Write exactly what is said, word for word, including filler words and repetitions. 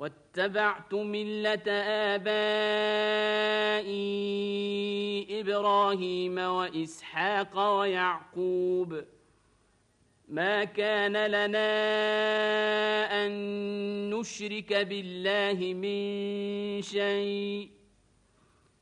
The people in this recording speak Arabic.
واتبعت ملة آبائي إبراهيم وإسحاق ويعقوب ما كان لنا أن نشرك بالله من شيء